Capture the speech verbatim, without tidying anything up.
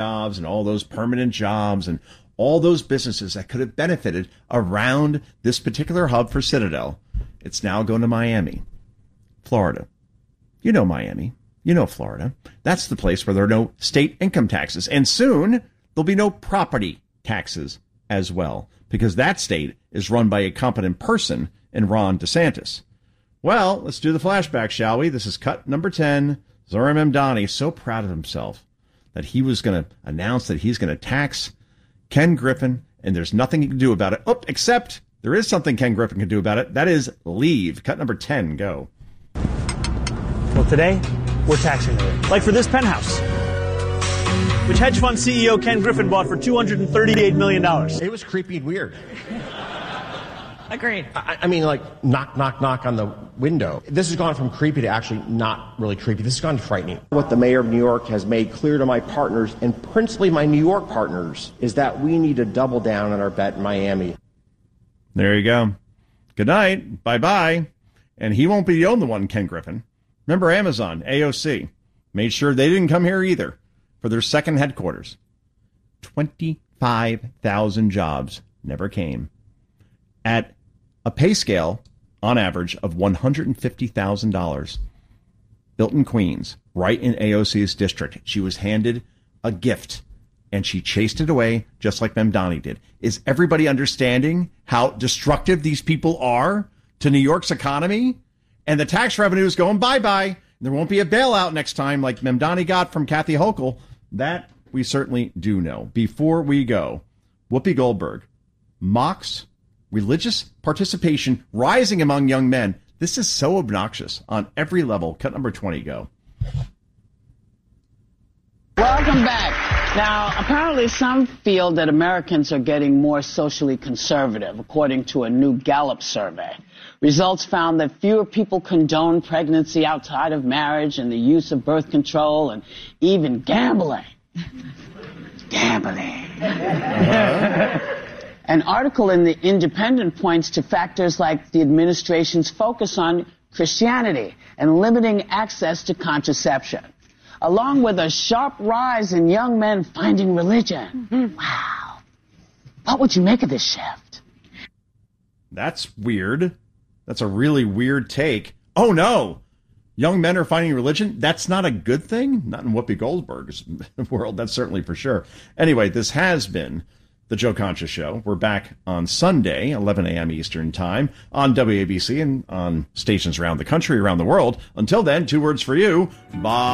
jobs and all those permanent jobs and all those businesses that could have benefited around this particular hub for Citadel. It's now going to Miami, Florida. You know Miami. You know Florida. That's the place where there are no state income taxes. And soon there'll be no property taxes as well, because that state is run by a competent person in Ron DeSantis. Well, let's do the flashback, shall we? This is cut number ten. Zohran Mamdani, so proud of himself that he was going to announce that he's going to tax Ken Griffin, and there's nothing he can do about it. Oh, except there is something Ken Griffin can do about it. That is leave. Cut number ten, go. Well, today, we're taxing the rich. Like for this penthouse, which hedge fund C E O Ken Griffin bought for two hundred thirty-eight million dollars. It was creepy and weird. Agreed. I, I mean, like, knock, knock, knock on the window. This has gone from creepy to actually not really creepy. This has gone frightening. What the mayor of New York has made clear to my partners, and principally my New York partners, is that we need to double down on our bet in Miami. There you go. Good night. Bye-bye. And he won't be the only one, Ken Griffin. Remember Amazon, A O C, made sure they didn't come here either for their second headquarters. twenty-five thousand jobs never came. At a pay scale, on average, of one hundred fifty thousand dollars. Built in Queens, right in A O C's district. She was handed a gift, and she chased it away just like Mamdani did. Is everybody understanding how destructive these people are to New York's economy? And the tax revenue is going bye-bye. There won't be a bailout next time like Mamdani got from Kathy Hochul. That we certainly do know. Before we go, Whoopi Goldberg mocks religious participation rising among young men. This is so obnoxious on every level. Cut number twenty, go. Welcome back. Now, apparently some feel that Americans are getting more socially conservative, according to a new Gallup survey. Results found that fewer people condone pregnancy outside of marriage and the use of birth control and even gambling. Gambling. Uh-huh. An article in The Independent points to factors like the administration's focus on Christianity and limiting access to contraception, along with a sharp rise in young men finding religion. Mm-hmm. Wow. What would you make of this shift? That's weird. That's a really weird take. Oh, no. Young men are finding religion? That's not a good thing? Not in Whoopi Goldberg's world, that's certainly for sure. Anyway, this has been The Joe Concha Show. We're back on Sunday, eleven a.m. Eastern Time, on W A B C and on stations around the country, around the world. Until then, two words for you. Bye.